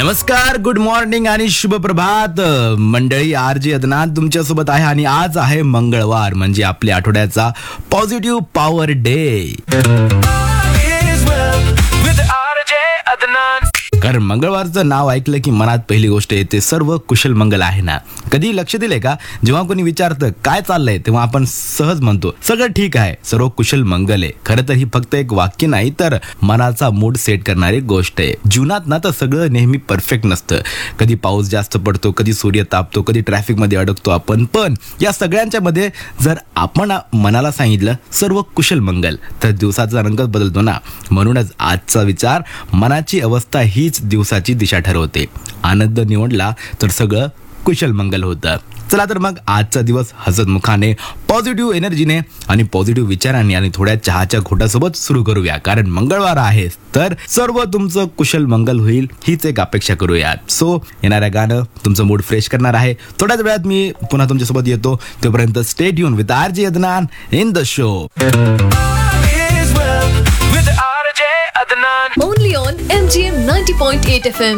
नमस्कार, good morning आणि शुभ प्रभात मंडळी. RJ अदनान तुमच्यासोबत आहे आणि आज आहे मंगळवार, म्हणजे आपल्या आठवड्याचा पॉझिटिव्ह पॉवर डे. कारण मंगळवारचं नाव ऐकलं की मनात पहिली गोष्ट येते सर्व कुशल मंगल आहे ना. कधी लक्ष दिले का, जेव्हा कोणी विचारतं काय चाललंय तेव्हा आपण सहज म्हणतो सगळं ठीक आहे, सर्व कुशल मंगल आहे. खरं तर ही फक्त एक वाक्य नाही तर मनाचा मूड सेट करणारी गोष्ट आहे. जीवनात ना तर सगळं नेहमी परफेक्ट नसतं. कधी पाऊस जास्त पडतो, कधी सूर्य तापतो, कधी ट्रॅफिक मध्ये अडकतो आपण. पण या सगळ्यांच्या मध्ये जर आपण मनाला सांगितलं सर्व कुशल मंगल, तर दिवसाचा रंग बदलतो ना. म्हणूनच आजचा विचार, मनाची अवस्था हीच दिवसाची दिशा ठरवते. आनंद निवडला तर सगळं कुशल मंगल होतं. चला तर मग आजचा दिवस हसतमुखाने, पॉझिटिव्ह एनर्जीने आणि पॉझिटिव्ह विचारांनी आणि थोड्या चहाच्या घोटासोबत सुरू करूया. कारण मंगळवार आहे तर सर्व तुमचं कुशल मंगल होईल हीच एक अपेक्षा करूयात. सो येणाऱ्या गाणं तुमचं मूड फ्रेश करणार आहे. थोड्याच वेळात मी पुन्हा तुमच्यासोबत येतो. तोपर्यंत stay tune with RJ Adnan in the show. Only on MGM 90.8 FM.